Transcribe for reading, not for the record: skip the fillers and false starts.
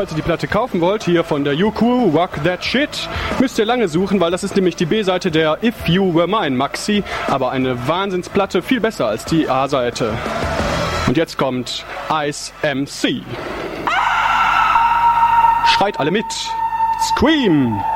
falls ihr die Platte kaufen wollt, hier von der U2, Rock That Shit, müsst ihr lange suchen, weil das ist nämlich die B-Seite der If You Were Mine Maxi, aber eine Wahnsinnsplatte, viel besser als die A-Seite. Und jetzt kommt Ice MC. Schreit alle mit. Scream!